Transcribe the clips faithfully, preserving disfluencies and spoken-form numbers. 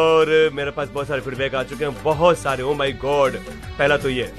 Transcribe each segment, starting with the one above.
और मेरे पास बहुत सारे फीडबैक आ चुके हैं, बहुत सारे। Oh my God. पहला तो ये,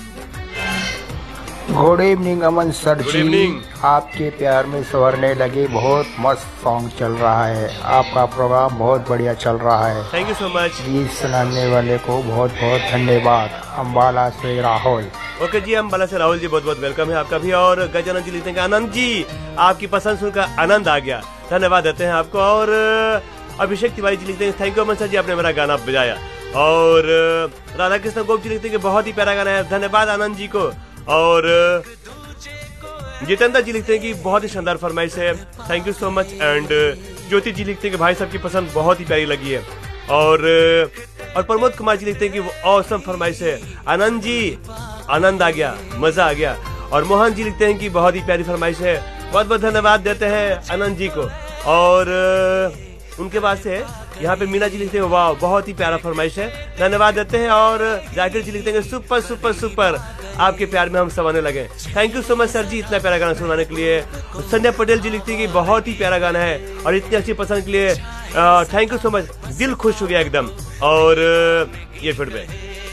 गुड इवनिंग अमन सर गुड जी, इवनिंग। आपके प्यार में संवरने लगे बहुत मस्त सॉन्ग चल रहा है। आपका प्रोग्राम बहुत बढ़िया चल रहा है। Thank you so much. गीत सुनाने वाले को बहुत बहुत धन्यवाद। अम्बाला से राहुल। ओके जी, अम्बाला से राहुल जी, बहुत बहुत वेलकम है आपका भी। और गजानंद जी लिखते हैं आनंद जी आपकी पसंद सुनकर आनंद आ गया, धन्यवाद देते हैं आपको। और अभिषेक तिवारी जी लिखते हैं थैंक यू अमन सर जी, आपने मेरा गाना बजाया। और राधा कृष्ण गोप जी लिखते हैं कि बहुत ही प्यारा गाना है, धन्यवाद आनंद जी को। और जितेंद्र जी लिखते हैं कि बहुत ही शानदार फरमाइश है, thank you so much. And ज्योति जी लिखते हैं कि भाई साहब की पसंद बहुत ही प्यारी लगी है। और और प्रमोद कुमार जी लिखते हैं कि वो ऑसम फरमाइश है, आनंद जी आनंद आ गया, मजा आ गया। और मोहन जी लिखते हैं कि बहुत ही प्यारी फरमाइश है, बहुत बहुत धन्यवाद देते हैं आनंद जी को। और उनके बाद से यहाँ पे मीना जी लिखते हैं वाह बहुत ही प्यारा फरमाइश है, धन्यवाद देते हैं। और जाकिर जी लिखते हैं सुपर सुपर सुपर, आपके प्यार में हम सब आने लगे, thank you so much sir जी इतना प्यारा गाना सुनाने के लिए। संजय पटेल जी लिखते हैं कि बहुत ही प्यारा गाना है और इतनी अच्छी पसंद के लिए थैंक यू सो मच, दिल खुश हो गया एकदम। और ये फीडबैक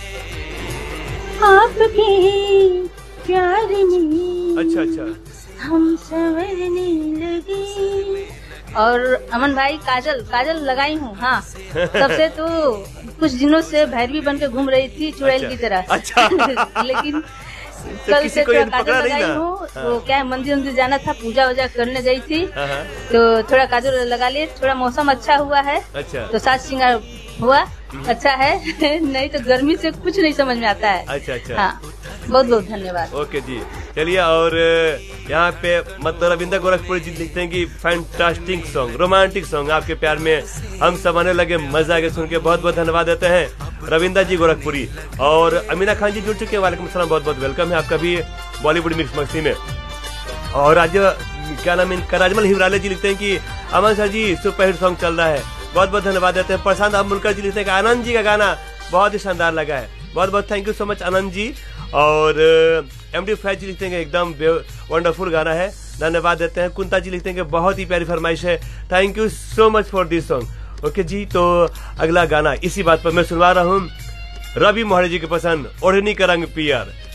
आपके प्यार में अच्छा अच्छा हम संवरने लगे। और अमन भाई काजल काजल लगाई हूँ। हाँ, सबसे तो कुछ दिनों से भैरवी बन के घूम रही थी चुड़ैल अच्छा, की तरह। अच्छा। लेकिन तो कल किसी से को थोड़ा ये काजल पकड़ा नहीं लगाई ना? हूँ। हाँ। तो क्या है, मंदिर मंदिर जाना था, पूजा वूजा करने गई थी, हाँ, हाँ। तो थोड़ा काजल लगा लिए। थोड़ा मौसम अच्छा हुआ है अच्छा तो साज श्रृंगार हुआ, अच्छा है। नहीं तो गर्मी से कुछ नहीं समझ में आता है। अच्छा अच्छा हाँ, बहुत बहुत धन्यवाद। ओके जी, चलिए। और यहाँ पे मतलब रविंद्र गोरखपुरी जी लिखते हैं कि फैंटास्टिक सॉन्ग, रोमांटिक सॉन्ग, आपके प्यार में हम सब आने लगे, मजा आ गया सुन के, बहुत बहुत धन्यवाद देते हैं रविंद्र जी गोरखपुरी। और अमीना खान जी जुड़ चुके हैं, वालेकुम सलाम, बहुत बहुत वेलकम है आपका भी बॉलीवुड मिक्स मस्ती में। और राज्य क्या नाम इनका, राजमल हिवराले जी लिखते हैं कि अमन सर जी सुपर हिट सॉन्ग चल रहा है, बहुत बहुत धन्यवाद देते हैं। प्रशांत अमुलकर जी लिखते हैं कि आनंद जी का गाना बहुत ही शानदार लगा है, बहुत बहुत thank you so much Anand ji. और एम डी फैज जी लिखते हैं कि एकदम वंडरफुल गाना है, धन्यवाद देते हैं। कुंता जी लिखते हैं कि बहुत ही प्यारी फरमाइश है, thank you so much for this song. Okay जी, तो अगला गाना इसी बात पर मैं सुनवा रहा हूँ, रवि मोहरे जी की पसंद, ओढ़नी का रंग पियर।